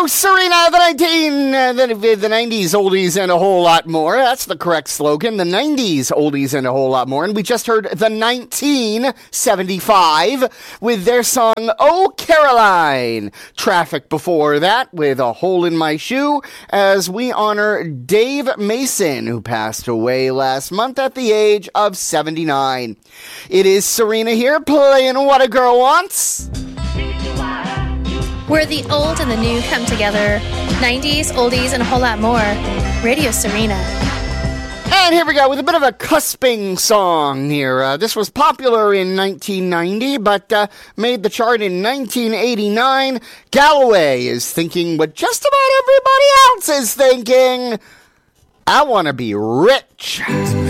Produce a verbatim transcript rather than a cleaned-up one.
go, Serena, the nineteen, uh, the, the nineties oldies and a whole lot more. That's the correct slogan, the nineties oldies and a whole lot more. And we just heard the nineteen seventy-five with their song, Oh Caroline. Traffic before that with A Hole in My Shoe as we honor Dave Mason, who passed away last month at the age of seventy-nine. It is Serena here playing What a Girl Wants. Where the old and the new come together. nineties, oldies, and a whole lot more. Radio Serena. And here we go with a bit of a cusping song here. Uh, this was popular in nineteen ninety, but uh, made the chart in nineteen eighty-nine. Galloway is thinking what just about everybody else is thinking. I want to be rich.